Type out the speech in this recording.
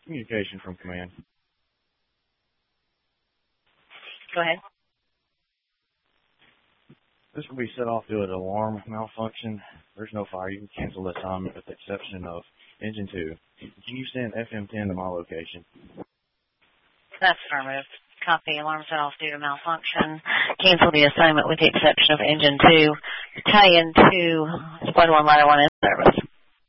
Communication from command. Go ahead. This will be set off due to an alarm malfunction. There's no fire. You can cancel the assignment with the exception of engine 2. Can you send FM10 to my location? That's affirmative. Copy. Alarm set off due to malfunction. Cancel the assignment with the exception of engine 2. Battalion 2, Squad 1, Ladder 1 in service.